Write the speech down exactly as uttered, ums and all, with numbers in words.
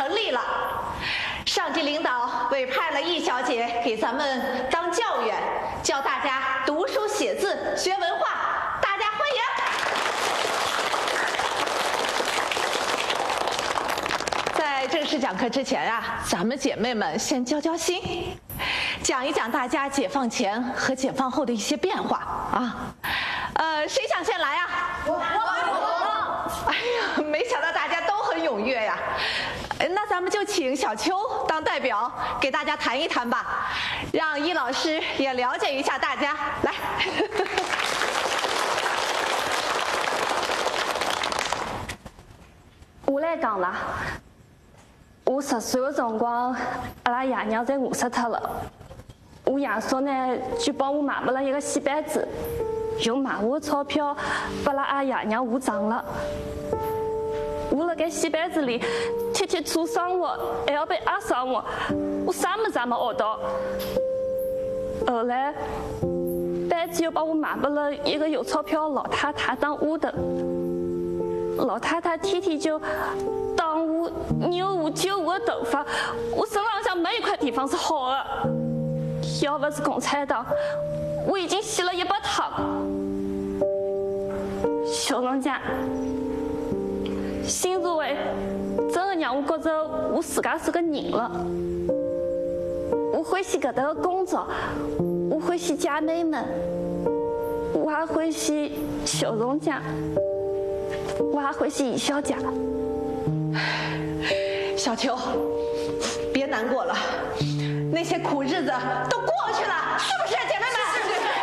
成立了。上级领导委派了易小姐给咱们当教员，教大家读书写字学文化，大家欢迎。在正式讲课之前啊，咱们姐妹们先交交心，讲一讲大家解放前和解放后的一些变化啊。呃，谁想先来啊？我我。哎呀，没想到大家都很踊跃呀。那咱们就请小秋当代表给大家谈一谈吧，让易老师也了解一下大家。来。 我来讲啦。我十岁的辰光，阿拉爷娘侪饿死脱了。我爷叔呢就帮我买不了一个戏班子，用买我的钞票把拉阿爷娘糊账了。我辣盖戏班子里天天做生活，还要被压生活，我啥么子也没学到。后来班子又把我买不了一个有钞票的老太太当屋头，老太太天天就打我、扭我、揪我的头发，我身浪向没一块地方是好的。要不是共产党，我已经洗了一把汤。小龙家。新社会真的让我觉着我自家是个人了。我欢喜搿搭的工作，我欢喜姐妹们，我还欢喜小荣家，我还欢喜易小姐。 小秋，别难过了，那些苦日子都过去了，是不是，姐妹们？